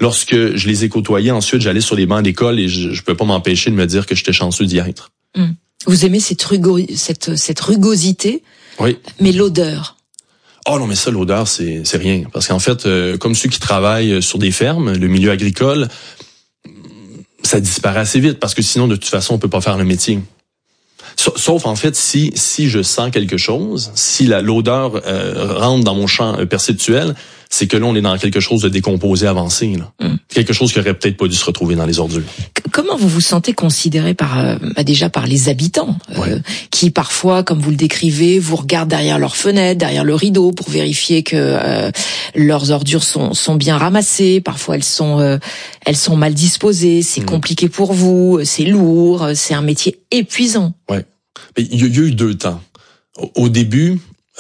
lorsque je les ai côtoyés, ensuite, j'allais sur les bancs d'école et je peux pas m'empêcher de me dire que j'étais chanceux d'y être. Vous aimez cette rugosité, oui. Mais l'odeur? Oh non, mais ça, l'odeur, c'est rien. Parce qu'en fait, comme ceux qui travaillent sur des fermes, le milieu agricole, ça disparaît assez vite parce que sinon, de toute façon, on peut pas faire le métier. Sauf, en fait, si je sens quelque chose, si l'odeur rentre dans mon champ perceptuel, c'est que là, on est dans quelque chose de décomposé, avancé. Là. Quelque chose qui aurait peut-être pas dû se retrouver dans les ordures. Comment vous vous sentez considéré déjà par les habitants, qui parfois, comme vous le décrivez, vous regardent derrière leurs fenêtres, derrière le rideau pour vérifier que leurs ordures sont bien ramassées. Parfois, elles sont mal disposées. C'est compliqué pour vous. C'est lourd. C'est un métier épuisant. Ouais. Il y a eu 2 temps. Au début,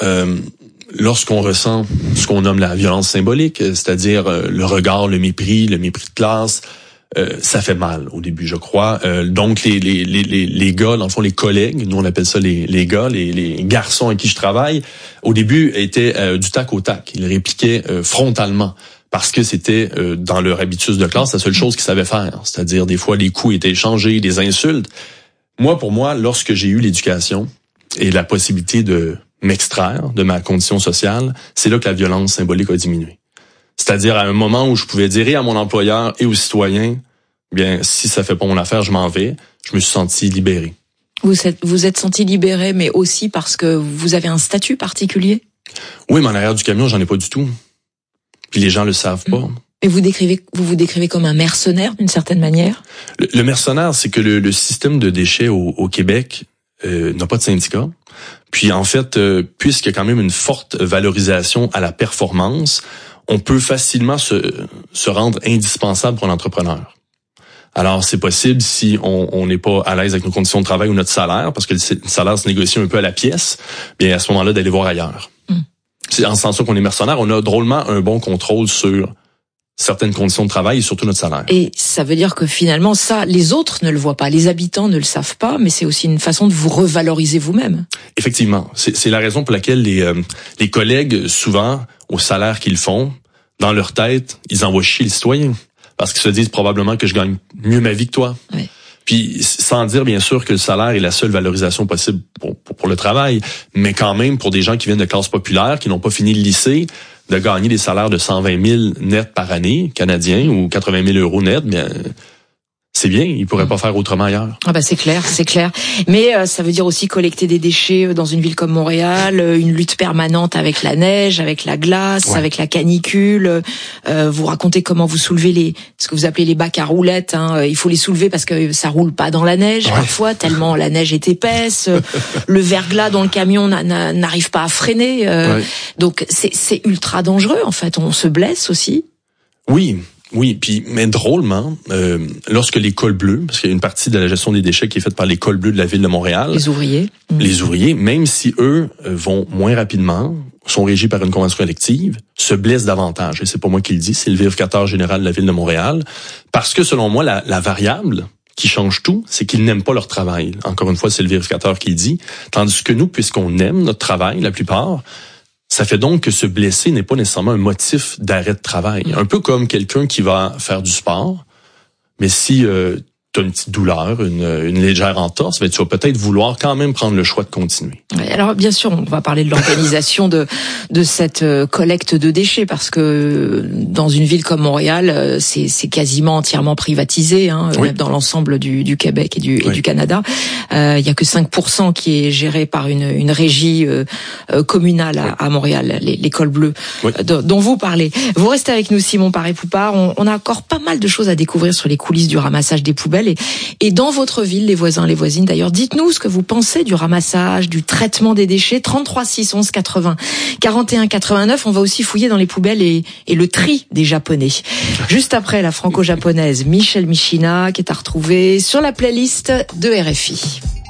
lorsqu'on ressent ce qu'on nomme la violence symbolique, c'est-à-dire le regard, le mépris de classe, ça fait mal au début, je crois. Donc les gars, dans le fond, les collègues, nous on appelle ça les gars, les garçons avec qui je travaille, au début étaient du tac au tac. Ils répliquaient frontalement. Parce que c'était dans leur habitus de classe la seule chose qu'ils savaient faire. C'est-à-dire des fois les coups étaient échangés, des insultes. Pour moi, lorsque j'ai eu l'éducation et la possibilité de m'extraire de ma condition sociale, c'est là que la violence symbolique a diminué. C'est-à-dire à un moment où je pouvais dire et à mon employeur et aux citoyens, bien, si ça fait pas mon affaire, je m'en vais. Je me suis senti libéré. Vous êtes senti libéré, mais aussi parce que vous avez un statut particulier? Oui, mais en arrière du camion, j'en ai pas du tout. Puis les gens le savent pas. Et vous vous décrivez comme un mercenaire d'une certaine manière? Le mercenaire, c'est que le système de déchets au Québec n'a pas de syndicat. Puis en fait, puisqu'il y a quand même une forte valorisation à la performance, on peut facilement se rendre indispensable pour l'entrepreneur. Alors c'est possible si on n'est pas à l'aise avec nos conditions de travail ou notre salaire, parce que le salaire se négocie un peu à la pièce, bien à ce moment-là d'aller voir ailleurs. C'est en ce sens qu'on est mercenaire, on a drôlement un bon contrôle sur certaines conditions de travail et surtout notre salaire. Et ça veut dire que finalement, ça, les autres ne le voient pas, les habitants ne le savent pas, mais c'est aussi une façon de vous revaloriser vous-même. Effectivement, c'est la raison pour laquelle les collègues, souvent, au salaire qu'ils font, dans leur tête, ils envoient chier les citoyens. Parce qu'ils se disent probablement que je gagne mieux ma vie que toi. Oui. Puis sans dire bien sûr que le salaire est la seule valorisation possible pour le travail, mais quand même pour des gens qui viennent de classes populaires, qui n'ont pas fini le lycée, de gagner des salaires de 120 000 net par année, canadiens, ou 80 000 euros net, bien c'est bien, ils pourraient pas faire autrement ailleurs. Ah bah c'est clair. Mais ça veut dire aussi collecter des déchets dans une ville comme Montréal, une lutte permanente avec la neige, avec la glace, avec la canicule. Vous racontez comment vous soulevez ce que vous appelez les bacs à roulettes. Il faut les soulever parce que ça roule pas dans la neige parfois, tellement la neige est épaisse. Le verglas dans le camion n'arrive pas à freiner. Donc c'est ultra dangereux en fait. On se blesse aussi. Oui, puis mais drôlement, lorsque les cols bleus, parce qu'il y a une partie de la gestion des déchets qui est faite par les cols bleus de la ville de Montréal, les ouvriers, même si eux vont moins rapidement, sont régis par une convention collective, se blessent davantage. Et c'est pas moi qui le dis, c'est le vérificateur général de la ville de Montréal, parce que selon moi, la variable qui change tout, c'est qu'ils n'aiment pas leur travail. Encore une fois, c'est le vérificateur qui le dit, tandis que nous, puisqu'on aime notre travail, la plupart, ça fait donc que se blesser n'est pas nécessairement un motif d'arrêt de travail. Un peu comme quelqu'un qui va faire du sport, mais si tu as une petite douleur, une légère entorse, tu vas peut-être vouloir quand même prendre le choix de continuer. Alors bien sûr, on va parler de l'organisation de cette collecte de déchets, parce que dans une ville comme Montréal, c'est quasiment entièrement privatisé, dans l'ensemble du Québec et du Canada. Il y a que 5% qui est géré par une régie communale à Montréal, l'école bleue dont vous parlez. Vous restez avec nous, Simon Paré-Poupard. On a encore pas mal de choses à découvrir sur les coulisses du ramassage des poubelles. Et dans votre ville, les voisins, les voisines d'ailleurs, dites-nous ce que vous pensez du ramassage, du traitement des déchets. 33 6 11 80 41 89. On va aussi fouiller dans les poubelles et le tri des Japonais. Juste après la franco-japonaise Michel Michina, qui est à retrouver sur la playlist de RFI.